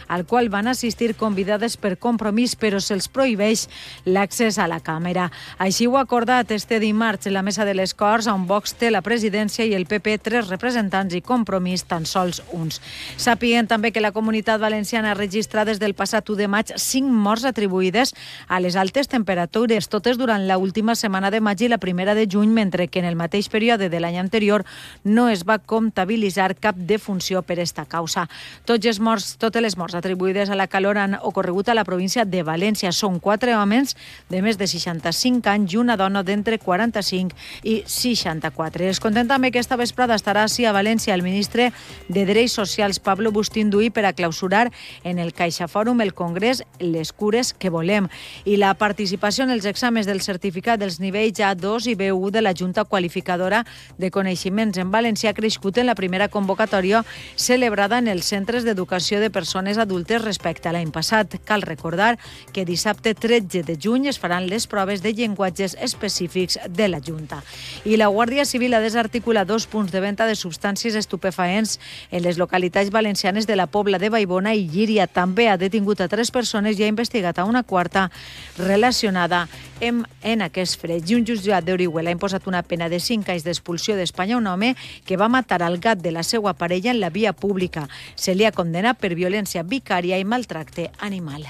al qual van assistir convidades per Compromís, però se'ls prohibeix l'accés a la càmera. Així ho ha acordat este dimarts la Mesa de les Corts, on Vox té la presidència i el PP 3 representants i Compromís tan sols uns. Sapien també que la Comunitat Valenciana ha registrat des del passat 1 de maig 5 morts atribuïdes a les altes temperatures, totes durant l'última setmana de maig i la primera de juny, mentre que en el mateix període de l'any anterior no es va comptabilitzar cap defunció per esta causa. Totes les morts atribuïdes a la calor han ocorregut a la província de València. Són 4 homes de més de 65 anys i una dona d'entre 45 i 64. Es contenta també que esta vesprada estarà així a València el ministre de Drets Socials, Pablo Bustín-Duy, per a clausurar en el CaixaFòrum el Congrés Les cures que volem. I la participació en els exàmens del certificat dels nivells A2 i B1 de la Junta Qualificadora de Coneixements en València ha crescut en la primera convocatòria celebrada en els centres d'educació de persones adultes respecte a l'any passat. Cal recordar que dissabte 13 de juny es faran les proves de llenguatges específics de la Junta. I la Guàrdia Civil ha desarticulat 2 punts de venda de substàncies estupefaents en les localitats valencianes de la Pobla de Vallbona i Llíria. També ha detingut a 3 persones i ha investigat a una quarta relacionada en aquest fred. I un jutjat d'Orihuela ha imposat una pena de 5 anys d'expulsió d'Espanya a un home que va matar al gat de la seva parella en la via pública. Se li ha condemnat per violència vicària i maltracte animal.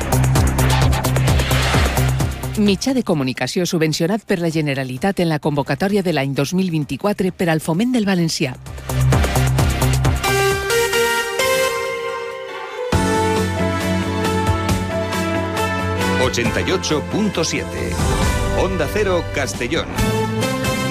Mitjà de comunicació subvencionat per la Generalitat en la convocatòria de l'any 2024 per al foment del valencià. ...88.7... Onda Cero Castellón.